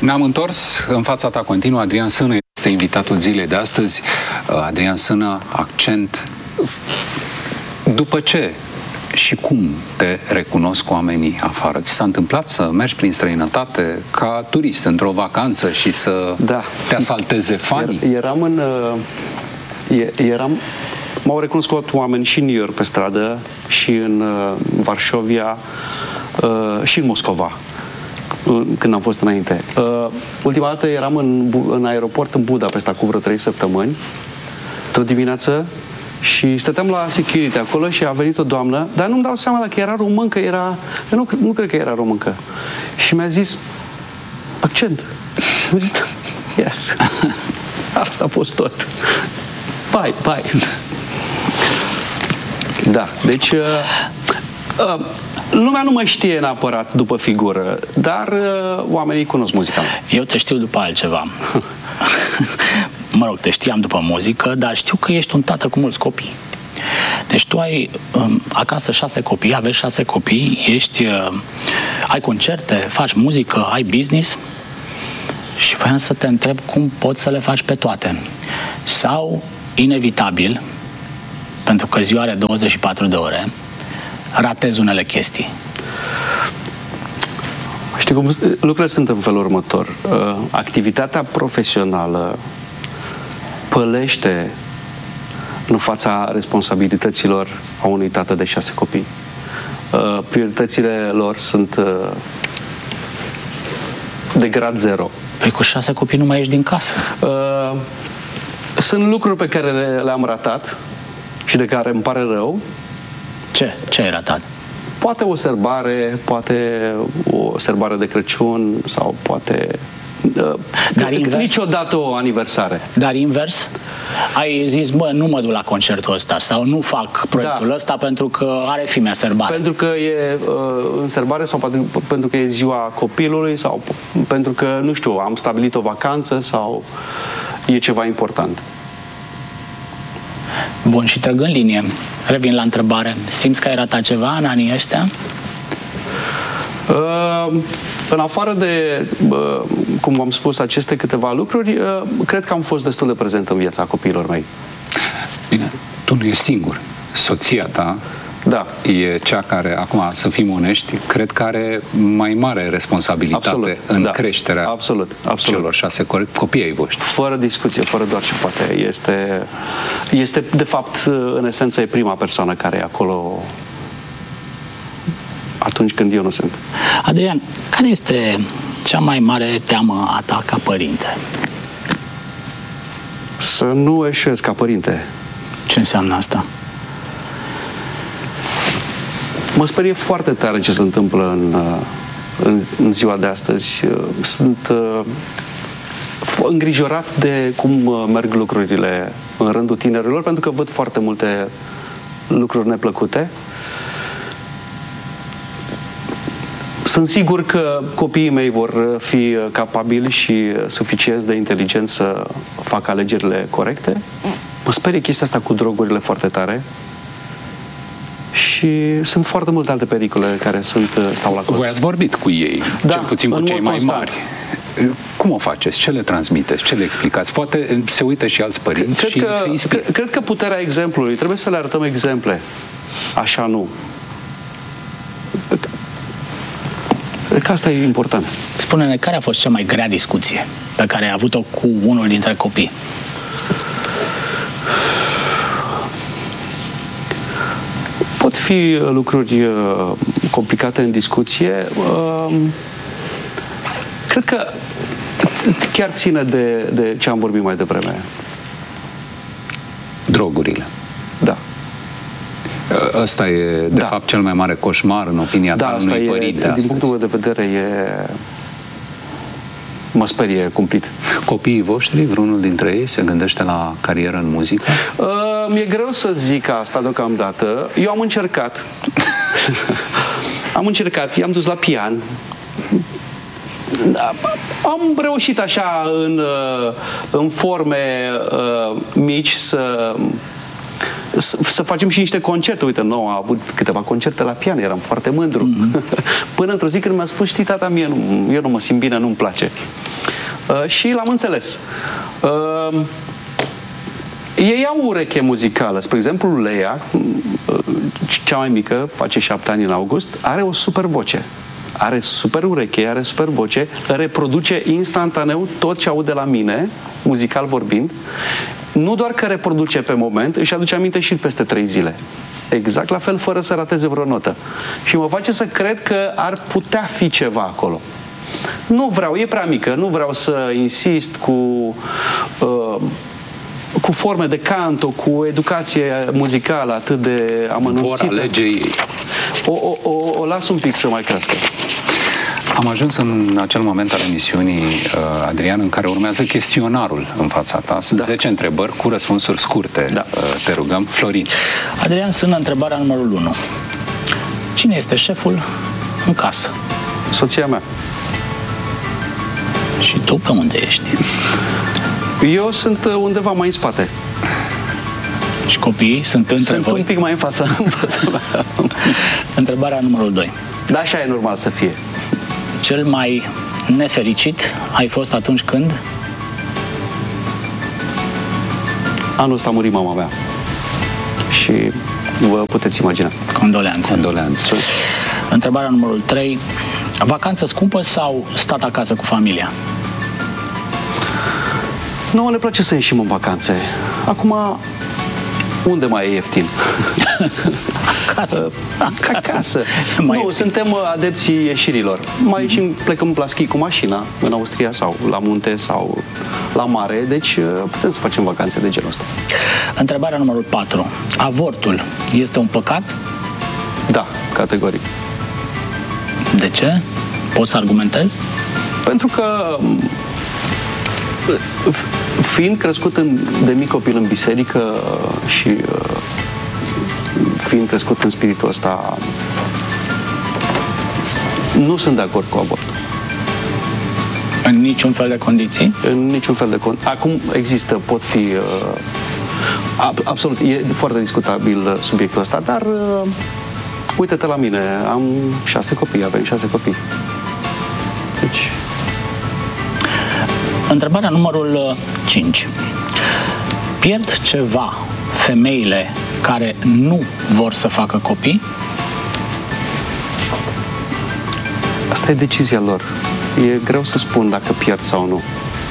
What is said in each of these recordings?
Ne-am întors în fața ta continuă. Adrian Sână este invitatul zilei de astăzi. Adrian Sână, accent. După ce și cum te recunosc oamenii afară? Ți s-a întâmplat să mergi prin străinătate ca turist într-o vacanță și să te asalteze fanii? M-au recunoscut oameni și în New York pe stradă, și în Varșovia, și în Moscova, când am fost înainte. Ultima dată eram în aeroport în Budapesta cu vreo 3 săptămâni, într-o dimineață, și stăteam la security acolo și a venit o doamnă, dar nu-mi dau seama dacă era româncă, eu nu cred că era româncă. Și mi-a zis, accent. Am zis, yes. Asta a fost tot. Bye. Da, deci lumea nu mă știe neapărat după figură, dar oamenii cunosc muzica mea. Eu te știu după altceva. Mă rog, te știam după muzică, dar știu că ești un tată cu mulți copii. Deci tu ai acasă 6 copii, aveți 6 copii, ai concerte, faci muzică, ai business și voiam să te întreb cum poți să le faci pe toate. Sau, inevitabil, pentru că ziua are 24 de ore, ratezi unele chestii. Știi cum lucrurile sunt în felul următor. Activitatea profesională pălește în fața responsabilităților a unui tată de 6 copii. Prioritățile lor sunt de grad 0. Păi cu 6 copii nu mai ieși din casă. Sunt lucruri pe care le-am ratat și de care îmi pare rău. Ce ai ratat? Poate o sărbare de Crăciun sau poate niciodată o aniversare. Dar invers? Ai zis, nu mă duc la concertul ăsta sau nu fac proiectul ăsta pentru că are fimea sărbare. Pentru că e în sărbare sau pentru că e ziua copilului sau pentru că, nu știu, am stabilit o vacanță sau e ceva important. Bun, și trăgând linie, revin la întrebare. Simți că ai ratat ceva în anii ăștia? În afară de, cum am spus, aceste câteva lucruri, cred că am fost destul de prezent în viața copiilor mei. Bine, tu nu ești singur. Soția ta e cea care, acum, să fim onești, cred că are mai mare responsabilitate în creșterea celor 6 copii ai voștri. Fără discuție, fără doar și poate. Este, de fapt, în esență, e prima persoană care e acolo atunci când eu nu sunt. Adrian, care este cea mai mare teamă a ta ca părinte? Să nu eșuez ca părinte. Ce înseamnă asta? Mă sperie foarte tare ce se întâmplă în ziua de astăzi. Sunt îngrijorat de cum merg lucrurile în rândul tinerilor, pentru că văd foarte multe lucruri neplăcute. Sunt sigur că copiii mei vor fi capabili și suficienți de inteligenți să facă alegerile corecte. Mă sperie chestia asta cu drogurile foarte tare. Și sunt foarte multe alte pericole care stau la colț. Voi ați vorbit cu ei, cel puțin cu cei mai mari. Cum o faceți? Ce le transmiteți? Ce le explicați? Poate se uită și alți părinți și se inspiră. Cred că puterea exemplului. Trebuie să le arătăm exemple. Așa nu. Cred că asta e important. Spune-ne, care a fost cea mai grea discuție pe care ai avut-o cu unul dintre copii? Pot fi lucruri complicate în discuție. Cred că chiar ține de ce am vorbit mai devreme. Drogurile. Da. Ăsta e, de fapt, cel mai mare coșmar în opinia ta unui părinte astăzi. Din punctul meu de vedere, mă sperie cumplit. Copiii voștri, vreunul dintre ei se gândește la carieră în muzică? Mi-e greu să zic asta deocamdată. Eu am încercat. I-am dus la pian. Am reușit așa în forme mici să facem și niște concerte. Uite, nouă a avut câteva concerte la pian, eram foarte mândru. Până într-o zi când mi-a spus, știi, tata, eu nu mă simt bine, nu-mi place. Și l-am înțeles. Ei au ureche muzicală. Spre exemplu, Leia, cea mai mică, face 7 ani în august, are o super voce. Are super ureche, are super voce, reproduce instantaneu tot ce aude la mine, muzical vorbind. Nu doar că reproduce pe moment, își aduce aminte și peste 3 zile. Exact la fel, fără să rateze vreo notă. Și mă face să cred că ar putea fi ceva acolo. Nu vreau, e prea mică, nu vreau să insist cu forme de canto, cu educație muzicală atât de amănunțită. Vor alege ei. O las un pic să mai crească. Am ajuns în acel moment al emisiunii, Adrian, în care urmează chestionarul în fața ta. Sunt 10 întrebări cu răspunsuri scurte. Da. Te rugăm. Florin. Adrian, sunt întrebarea numărul 1. Cine este șeful în casă? Soția mea. Și tu pe unde ești? Eu sunt undeva mai în spate. Și copiii sunt între Sunt voi? un pic mai în fața mea. Întrebarea numărul 2. Da, așa e normal să fie. Cel mai nefericit ai fost atunci când? Anul ăsta a murit mama mea. Și vă puteți imagina. Condoleanțe. Condoleanțe. Întrebarea numărul 3. Vacanță scumpă sau stat acasă cu familia? Nouă ne place să ieșim în vacanțe. Acum, unde mai e ieftin? Acasă. Acasă. Mai Nu, ieftin. suntem adepții ieșirilor. Mai ieșim, plecăm la schi cu mașina în Austria sau la munte sau la mare, deci putem să facem vacanțe de genul ăsta. Întrebarea numărul 4. Avortul este un păcat? Da, categoric. De ce? Poți să argumentezi? Pentru că fiind crescut de mic copil în biserică și fiind crescut în spiritul ăsta, nu sunt de acord cu avortul. În niciun fel de condiții? În niciun fel de condiții. Acum există, pot fi absolut, e foarte discutabil subiectul ăsta, dar uite-te la mine, am 6 copii, avem 6 copii. Deci... Întrebarea numărul 5. Pierd ceva femeile care nu vor să facă copii? Asta e decizia lor. E greu să spun dacă pierd sau nu.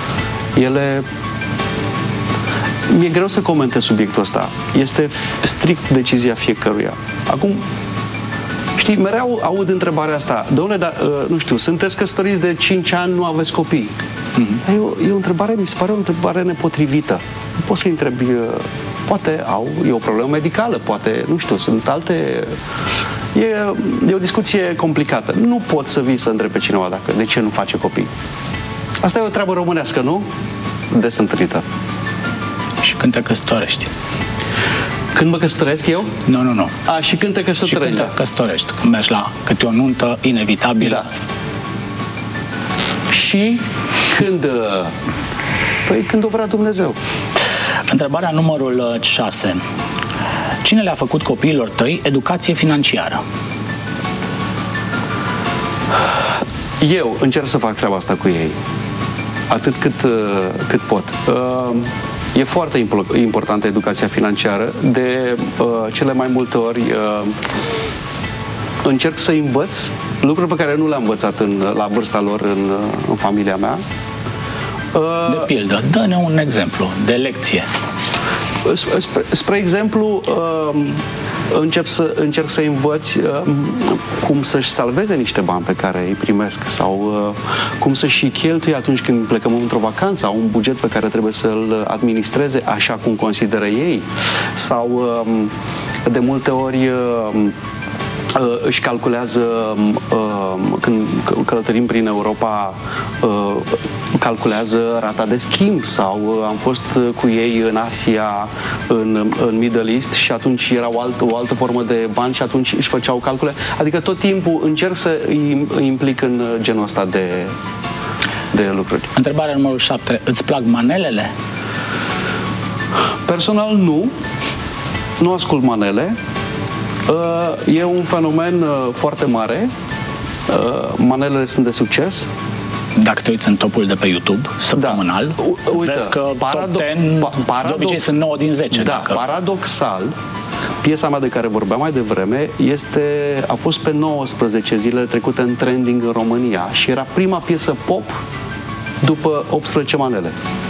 Mi-e greu să comentez subiectul ăsta. Este strict decizia fiecăruia. Acum, știi, mereu aud întrebarea asta. Dom'le, dar, nu știu, sunteți căsătoriți de 5 ani, nu aveți copii. E o întrebare, mi se pare o întrebare nepotrivită. Nu poți să-i întrebi, poate e o problemă medicală, poate, nu știu, sunt alte... E o discuție complicată. Nu poți să vii să întrebi pe cineva de ce nu face copii. Asta e o treabă românească, nu? Des întâlnită. Și când te căsătorești? Când mă căsătoresc eu? Nu. Și când te căsătorești? Și când te căsătorești? Când mergi la câte o nuntă inevitabilă? Da. Și când... Păi când o vrea Dumnezeu. Întrebarea numărul 6. Cine le-a făcut copiilor tăi educație financiară? Eu încerc să fac treaba asta cu ei. Atât cât pot. E foarte importantă educația financiară. De cele mai multe ori încerc să învăț lucruri pe care nu le-am învățat la vârsta lor în familia mea. De pildă, dă-ne un exemplu de lecție. Spre exemplu, încerc să învăț cum să-și salveze niște bani pe care îi primesc sau cum să-și cheltuie atunci când plecăm într-o vacanță, au un buget pe care trebuie să-l administreze așa cum consideră ei sau de multe ori își calculează când călătorim prin Europa, calculează rata de schimb sau am fost cu ei în Asia, în Middle East și atunci era o altă formă de bani și atunci își făceau calcule. Adică tot timpul încerc să îi implic în genul ăsta de lucruri. Întrebarea numărul 7. Îți plac manelele? Personal nu ascult manele. E un fenomen foarte mare. Manelele sunt de succes. Dacă te uiți în topul de pe YouTube, săptămânal, vezi că top 10, de obicei sunt 9 din 10. Da, paradoxal, piesa mea de care vorbeam mai devreme a fost pe 19 zile trecute în trending în România și era prima piesă pop după 18 manele.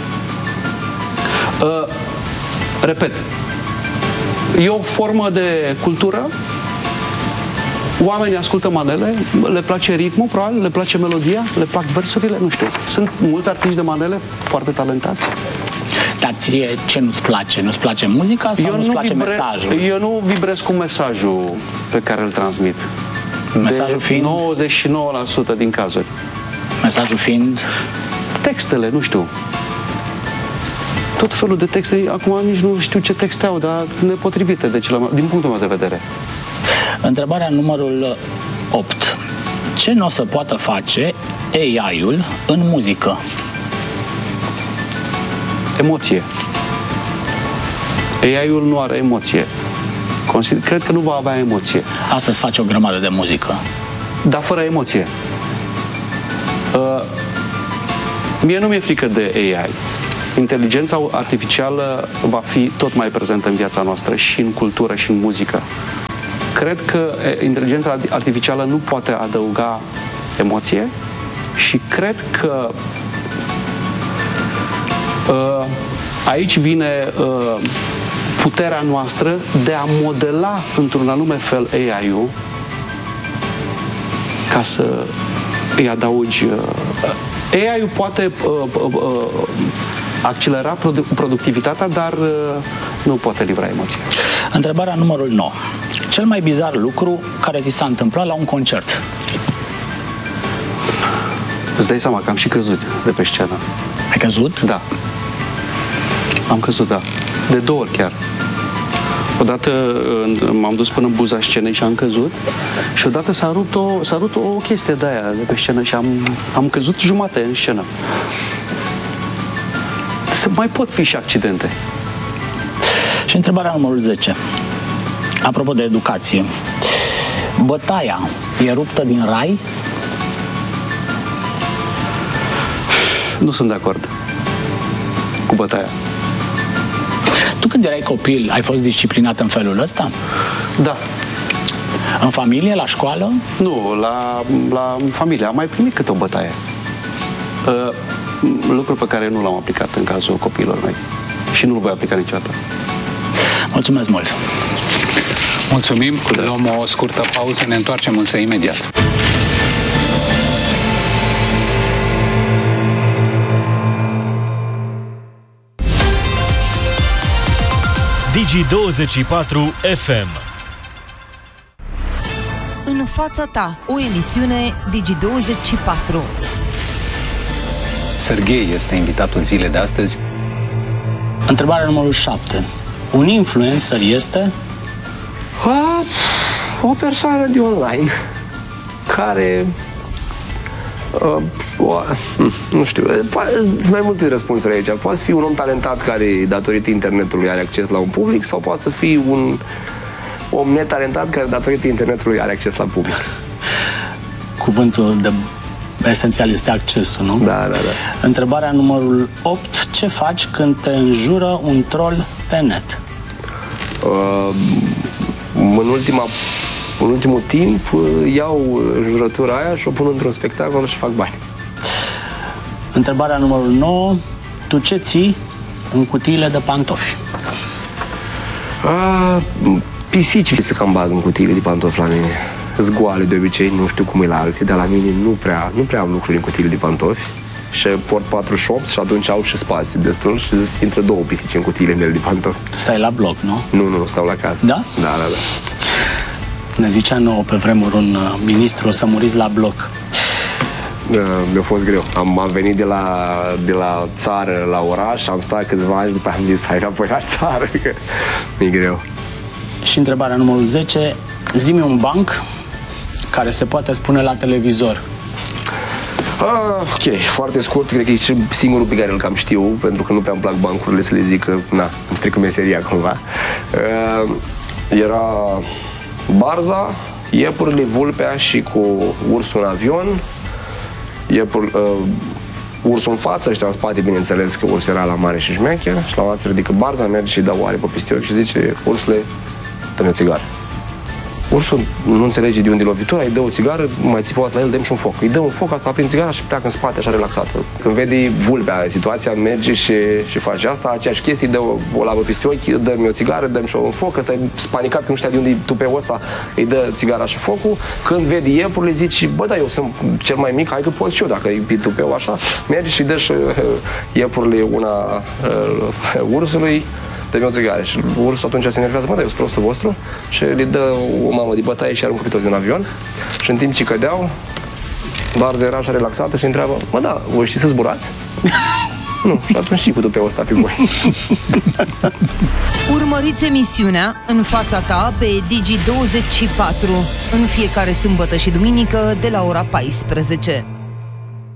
Repet, e o formă de cultură. Oamenii ascultă manele, le place ritmul, probabil, le place melodia, le plac versurile, nu știu. Sunt mulți artiști de manele foarte talentați. Dar ție ce nu-ți place? Nu-ți place muzica sau nu-ți place mesajul? Eu nu vibrez cu mesajul pe care îl transmit. Mesajul fiind? 99% din cazuri. Mesajul fiind? Textele, nu știu. Tot felul de texte, acum nici nu știu ce texte au, dar nepotrivite din punctul meu de vedere. Întrebarea numărul 8. Ce nu o să poată face AI-ul în muzică? Emoție. AI-ul nu are emoție. Cred că nu va avea emoție. Astăzi face o grămadă de muzică. Dar fără emoție. Mie nu mi-e frică de AI. Inteligența artificială va fi tot mai prezentă în viața noastră, și în cultură, și în muzică. Cred că inteligența artificială nu poate adăuga emoție și cred că aici vine puterea noastră de a modela într-un anume fel AI-ul ca să îi adaugi. AI-ul poate accelera productivitatea, dar nu poate livra emoții. Întrebarea numărul 9. Cel mai bizar lucru care ți s-a întâmplat la un concert? Îți dai seama că am și căzut de pe scenă. Ai căzut? Da. Am căzut, da. De 2 ori chiar. Odată m-am dus până în buza scenei și am căzut și odată s-a rupt o chestie de aia de pe scenă și am căzut jumate în scenă. Mai pot fi și accidente. Și întrebarea numărul 10. Apropo de educație, bătaia e ruptă din rai? Nu sunt de acord cu bătaia. Tu când erai copil, ai fost disciplinat în felul ăsta? Da. În familie, la școală? Nu, la familie. Am mai primit câte o bătaie. Lucru pe care nu l-am aplicat în cazul copiilor mei. Și nu-l voi aplica niciodată. Mulțumesc mult! Mulțumim, luăm o scurtă pauză, ne întoarcem însă imediat. Digi24 FM. În fața ta, o emisiune Digi24. Serghei este invitatul zilei de astăzi. Întrebarea numărul 7. Un influencer este? O persoană de online care nu știu, sunt mai multe răspunsuri aici. Poate fi un om talentat care, datorită internetului, are acces la un public, sau poate să fie un om netalentat care, datorită internetului, are acces la public. Cuvântul esențial este accesul, nu? Da. Întrebarea numărul 8. Ce faci când te înjură un troll pe net? În ultimul timp iau jurătura aia și o pun într-un spectacol și fac bani. Întrebarea numărul 9. Tu ce ții în cutiile de pantofi? Pisici se cam bag în cutiile de pantofi la mine. Zgoale de obicei, nu știu cum e la alții, dar la mine nu prea am lucruri în cutiile de pantofi. Și port 48 și atunci au și spațiu destul și intră 2 pisici în cutiile mele de pantofi. Tu stai la bloc, nu? Nu, stau la casă. Da? Da. Ne zicea nouă pe vremuri un ministru, o să muriți la bloc. Mi-a fost greu. Am venit de la țară la oraș, am stat câțiva ani și după am zis hai înapoi la țară, că mi-e greu. Și întrebarea numărul 10. Zi-mi un banc care se poate spune la televizor. Ok, foarte scurt, cred că e și singurul pe care îl cam știu, pentru că nu prea îmi plac bancurile, să le zic că, îmi strică meseria cumva. Era Barza, iepurile, vulpea și cu ursul în avion, ursul în față, ăștia în spate, bineînțeles că ursul era la mare și șmecher, și la un moment dat se ridică barza, merge și dă oare pe pistioc și zice: ursule, dă-mi o țigară. Ursul nu înțelege de unde e lovitura, îi dă o țigară, mai țipat la el, dăm și un foc. Îi dă un foc, asta aprinde țigara și pleacă în spate, așa relaxată. Când vede vulpea situația, merge și face asta, aceeași chestie, dă o labă peste ochi, dă-mi o țigară, dăm și un foc, ăsta e spanicat, că nu știa de unde e tupeul ăsta, îi dă țigara și focul. Când vede iepurile, zice: bă, da, eu sunt cel mai mic, hai că pot și eu, dacă e tupeu așa, merge și dă și iepurile una ursului. Dă-mi o țigară. Și ursul atunci se enervează: mă, dar eu sunt prostul vostru. Și le dă o mamă de bătaie și aruncă pe toți din avion. Și în timp ce cădeau, barza era așa relaxată și întreabă: mă, da, voi știți să zburați? Nu, și atunci și cu tupeul ăsta pe voi. Urmăriți emisiunea În fața ta pe Digi24 în fiecare sâmbătă și duminică de la ora 14.